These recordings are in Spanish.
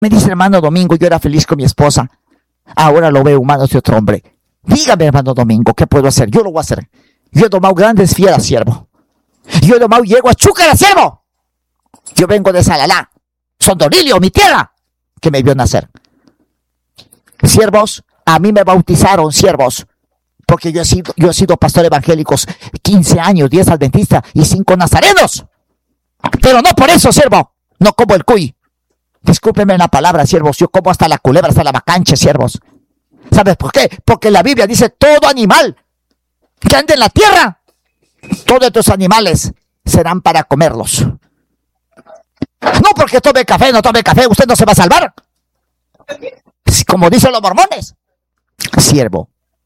Me dice, hermano Domingo, yo era feliz con mi esposa. Ahora lo veo en manos de otro hombre. Dígame, hermano Domingo, ¿qué puedo hacer? Yo lo voy a hacer. Yo he domado grandes fieras, siervo. Yo he domado yeguas chúcaras, siervo. Yo vengo de Salalá, Sondorilio, mi tierra, que me vio nacer. Siervos, a mí me bautizaron, siervos, porque yo he sido pastor evangélico 15 años, 10 adventistas y 5 nazarenos. Pero no por eso, siervo, no como el cuy. Discúlpenme la palabra, siervos, yo como hasta la culebra, hasta la macanche, siervos. ¿Sabes por qué? Porque la Biblia dice, todo animal que ande en la tierra, todos estos animales serán para comerlos. No porque tome café, no tome café, usted no se va a salvar. Como dicen los mormones. Siervo,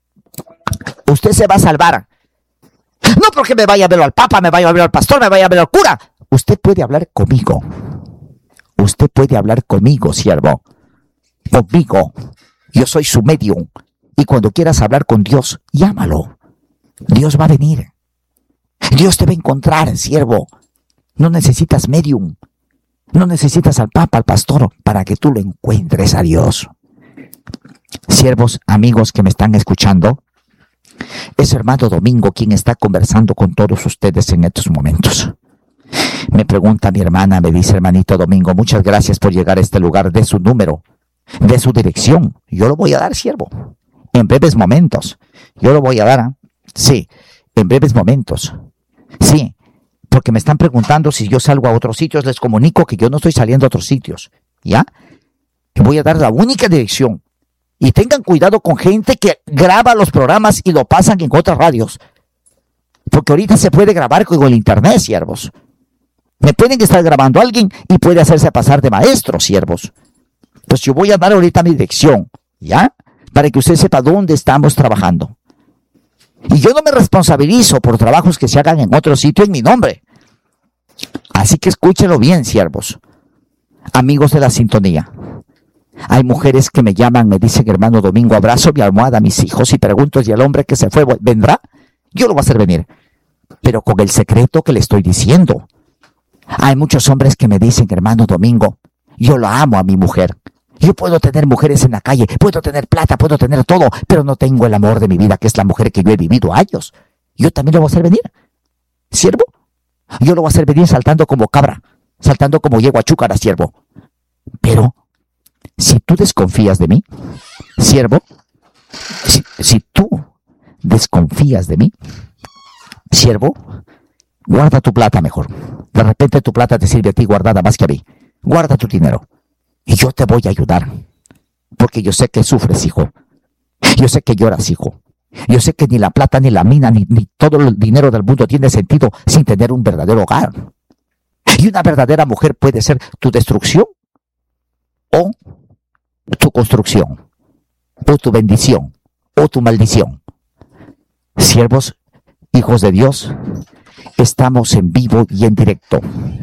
usted se va a salvar. No porque me vaya a ver al papa, me vaya a ver al pastor, me vaya a ver al cura. Usted puede hablar conmigo. Usted puede hablar conmigo, siervo. Conmigo. Yo soy su medium. Y cuando quieras hablar con Dios, llámalo. Dios va a venir. Dios te va a encontrar, siervo. No necesitas medium. No necesitas al papa, al pastor, para que tú lo encuentres a Dios. Siervos, amigos que me están escuchando, es hermano Domingo quien está conversando con todos ustedes en estos momentos. Me pregunta mi hermana, me dice, hermanito Domingo, muchas gracias por llegar a este lugar, de su número, de su dirección. Yo lo voy a dar, siervo, en breves momentos. Yo lo voy a dar, ¿eh? Sí, en breves momentos. Sí, porque me están preguntando si yo salgo a otros sitios. Les comunico que yo no estoy saliendo a otros sitios, ¿ya? Voy a dar la única dirección. Y tengan cuidado con gente que graba los programas y lo pasan en otras radios. Porque ahorita se puede grabar con el internet, siervos. Me pueden estar grabando a alguien y puede hacerse pasar de maestro, siervos. Pues yo voy a dar ahorita mi dirección, ¿ya? Para que usted sepa dónde estamos trabajando. Y yo no me responsabilizo por trabajos que se hagan en otro sitio en mi nombre. Así que escúchenlo bien, siervos. Amigos de la sintonía. Hay mujeres que me llaman, me dicen, hermano Domingo, abrazo mi almohada a mis hijos y pregunto si el hombre que se fue vendrá. Yo lo voy a hacer venir, pero con el secreto que le estoy diciendo. Hay muchos hombres que me dicen, hermano Domingo, yo lo amo a mi mujer. Yo puedo tener mujeres en la calle, puedo tener plata, puedo tener todo, pero no tengo el amor de mi vida, que es la mujer que yo he vivido años. Yo también lo voy a hacer venir. ¿Siervo? Yo lo voy a hacer venir saltando como cabra, saltando como yegua chúcara, siervo. Pero si tú desconfías de mí, siervo, si tú desconfías de mí, siervo, guarda tu plata mejor. De repente tu plata te sirve a ti guardada más que a mí. Guarda tu dinero y yo te voy a ayudar. Porque yo sé que sufres, hijo. Yo sé que lloras, hijo. Yo sé que ni la plata, ni la mina, ni todo el dinero del mundo tiene sentido sin tener un verdadero hogar. Y una verdadera mujer puede ser tu destrucción o tu construcción, o tu bendición, o tu maldición. Siervos, hijos de Dios, estamos en vivo y en directo.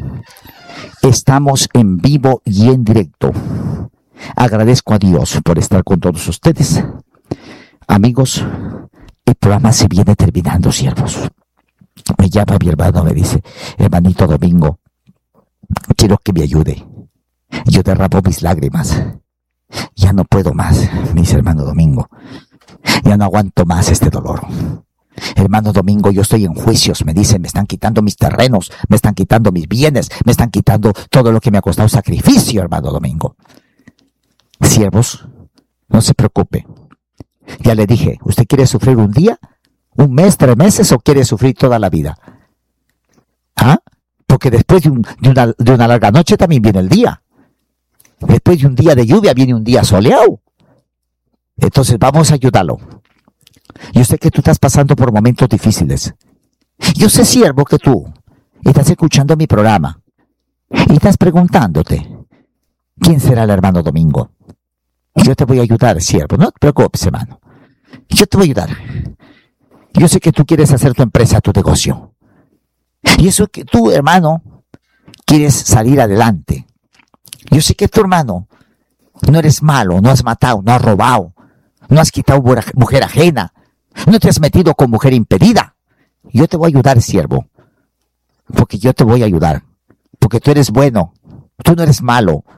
Estamos en vivo y en directo. Agradezco a Dios por estar con todos ustedes. Amigos, el programa se viene terminando, siervos. Me llama mi hermano, me dice, hermanito Domingo, quiero que me ayude. Yo derramo mis lágrimas. Ya no puedo más, me dice hermano Domingo. Ya no aguanto más este dolor. Hermano Domingo, yo estoy en juicios, me dicen, me están quitando mis terrenos, me están quitando mis bienes, me están quitando todo lo que me ha costado sacrificio, hermano Domingo. Siervos, no se preocupe. Ya le dije, ¿usted quiere sufrir un día, un mes, 3 meses o quiere sufrir toda la vida? ¿Ah? Porque después de una larga noche también viene el día. Después de un día de lluvia viene un día soleado. Entonces vamos a ayudarlo. Yo sé que tú estás pasando por momentos difíciles. Yo sé, siervo, que tú estás escuchando mi programa y estás preguntándote, ¿quién será el hermano Domingo? Yo te voy a ayudar, siervo. No te preocupes, hermano. Yo te voy a ayudar. Yo sé que tú quieres hacer tu empresa, tu negocio. Y eso que tú, hermano, quieres salir adelante. Yo sé que tu hermano no eres malo, no has matado, no has robado, no has quitado mujer ajena, no te has metido con mujer impedida. Yo te voy a ayudar, siervo, porque yo te voy a ayudar, porque tú eres bueno, tú no eres malo,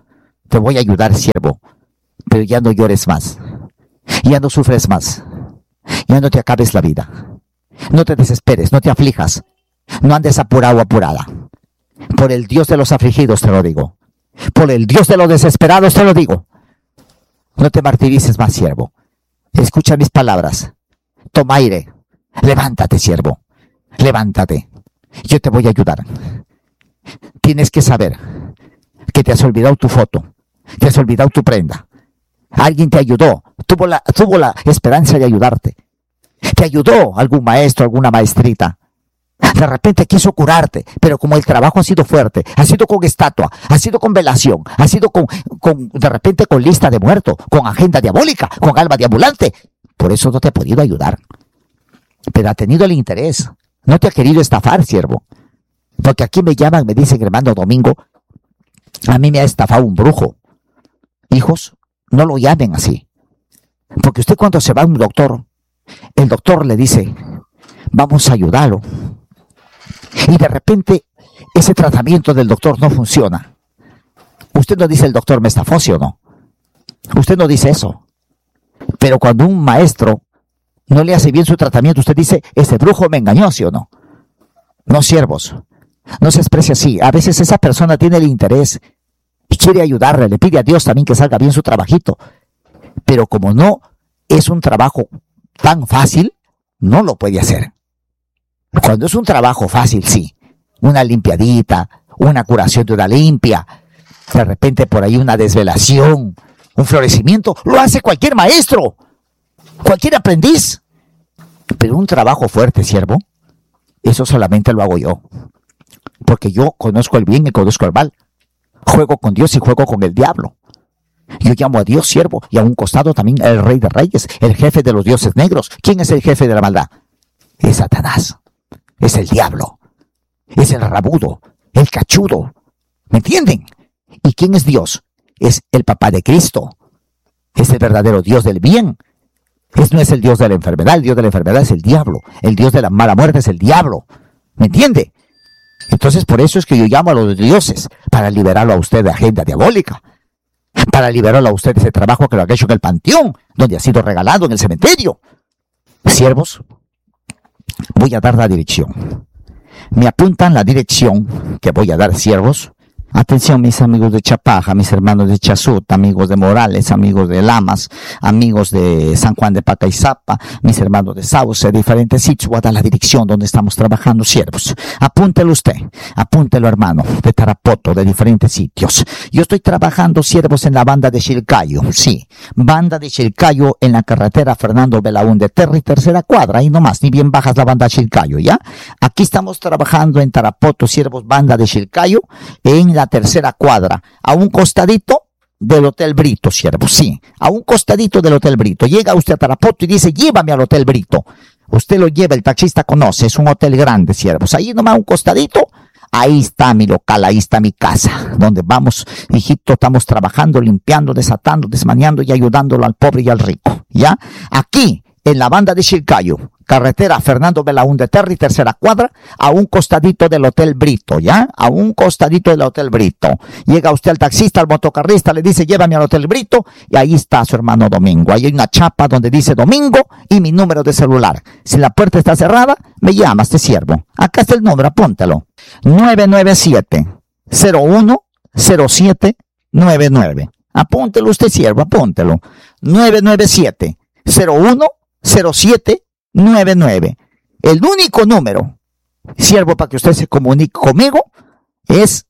Te voy a ayudar, siervo, pero ya no llores más, ya no sufres más, ya no te acabes la vida. No te desesperes, no te aflijas, no andes apurado o apurada. Por el Dios de los afligidos te lo digo. Por el Dios de los desesperados te lo digo. No te martirices más, siervo. Escucha mis palabras. Toma aire. Levántate, siervo. Levántate. Yo te voy a ayudar. Tienes que saber que te has olvidado tu foto. Te has olvidado tu prenda. Alguien te ayudó. Tuvo la esperanza de ayudarte. Te ayudó algún maestro, alguna maestrita. De repente quiso curarte, pero como el trabajo ha sido fuerte, ha sido con estatua, ha sido con velación, ha sido de repente con lista de muertos, con agenda diabólica, con alma de ambulante, por eso no te ha podido ayudar. Pero ha tenido el interés, no te ha querido estafar, siervo. Porque aquí me llaman, me dicen, hermano Domingo, a mí me ha estafado un brujo. Hijos, no lo llamen así. Porque usted cuando se va a un doctor, el doctor le dice, vamos a ayudarlo. Y de repente ese tratamiento del doctor no funciona. Usted no dice el doctor me estafó, ¿sí o no? Usted no dice eso. Pero cuando un maestro no le hace bien su tratamiento, usted dice, ese brujo me engañó, ¿sí o no? No, siervos, no se exprese así. A veces esa persona tiene el interés y quiere ayudarle, le pide a Dios también que salga bien su trabajito. Pero como no es un trabajo tan fácil, no lo puede hacer. Cuando es un trabajo fácil, sí. Una limpiadita, una curación de una limpia, de repente por ahí una desvelación, un florecimiento, lo hace cualquier maestro, cualquier aprendiz. Pero un trabajo fuerte, siervo, eso solamente lo hago yo. Porque yo conozco el bien y conozco el mal. Juego con Dios y juego con el diablo. Yo llamo a Dios siervo y a un costado también el Rey de Reyes, el jefe de los dioses negros. ¿Quién es el jefe de la maldad? Es Satanás. Es el diablo, es el rabudo, el cachudo, ¿me entienden? ¿Y quién es Dios? Es el papá de Cristo, es el verdadero Dios del bien, no es el Dios de la enfermedad, el Dios de la enfermedad es el diablo, el Dios de la mala muerte es el diablo, ¿me entiende? Entonces por eso es que yo llamo a los dioses, para liberarlo a usted de agenda diabólica, para liberarlo a usted de ese trabajo que lo ha hecho en el panteón, donde ha sido regalado en el cementerio. Siervos, voy a dar la dirección. Me apuntan la dirección que voy a dar, siervos. Atención, mis amigos de Chapaja, mis hermanos de Chasut, amigos de Morales, amigos de Lamas, amigos de San Juan de Pacaizapa, mis hermanos de Sauce, diferentes sitios. Voy a dar la dirección donde estamos trabajando, siervos. Apúntelo usted, apúntelo, hermano, de Tarapoto, de diferentes sitios. Yo estoy trabajando, siervos, en la banda de Chilcayo, sí, banda de Chilcayo en la carretera Fernando Belaúnde Terry, tercera cuadra, ahí nomás, ni bien bajas la banda de Chilcayo, ¿ya? Aquí estamos trabajando en Tarapoto, siervos, banda de Chilcayo, en la tercera cuadra, a un costadito del Hotel Brito, siervo, sí, a un costadito del Hotel Brito. Llega usted a Tarapoto y dice, llévame al Hotel Brito. Usted lo lleva, el taxista conoce, es un hotel grande, siervos. Ahí nomás un costadito, ahí está mi local, ahí está mi casa, donde vamos, hijito, estamos trabajando, limpiando, desatando, desmañando y ayudándolo al pobre y al rico, ¿ya? Aquí, en la banda de Chilcayo, carretera Fernando Belaúnde Terry, tercera cuadra, a un costadito del Hotel Brito, ¿ya? A un costadito del Hotel Brito. Llega usted al taxista, al motocarrista, le dice, llévame al Hotel Brito, y ahí está su hermano Domingo. Ahí hay una chapa donde dice Domingo y mi número de celular. Si la puerta está cerrada, me llamas, te siervo. Acá está el número, apúntalo. 997-010799. Apúntelo usted, siervo, apúntelo. 997-010799. El único número, siervo, para que usted se comunique conmigo, es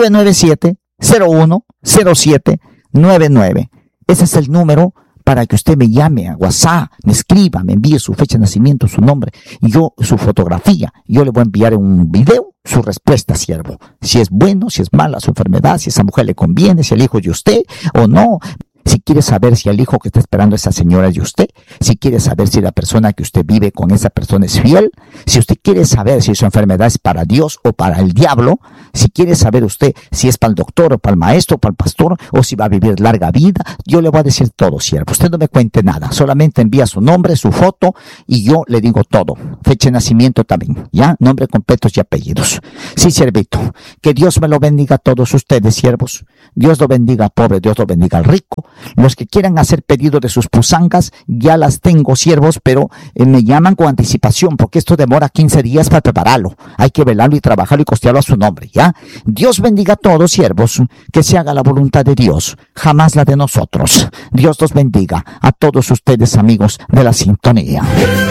997-010799. Ese es el número para que usted me llame a WhatsApp, me escriba, me envíe su fecha de nacimiento, su nombre, y yo, su fotografía. Yo le voy a enviar en un video su respuesta, siervo. Si es bueno, si es mala su enfermedad, si esa mujer le conviene, si el hijo de usted o no. si quiere saber si el hijo que está esperando esa señora es de usted, si quiere saber si la persona que usted vive con esa persona es fiel, si usted quiere saber si su enfermedad es para Dios o para el diablo, si quiere saber usted si es para el doctor o para el maestro o para el pastor, o si va a vivir larga vida, yo le voy a decir todo, siervo. Usted no me cuente nada, solamente envía su nombre, su foto, y yo le digo todo. Fecha de nacimiento también, ¿ya? Nombre completos y apellidos. Sí, siervito. Que Dios me lo bendiga a todos ustedes, siervos. Dios lo bendiga al pobre, Dios lo bendiga al rico. Los que quieran hacer pedido de sus pusangas, ya las tengo, siervos, pero me llaman con anticipación, porque esto demora 15 días para prepararlo. Hay que velarlo y trabajarlo y costearlo a su nombre, ¿ya? Dios bendiga a todos, siervos. Que se haga la voluntad de Dios, jamás la de nosotros. Dios los bendiga a todos ustedes, amigos de la sintonía.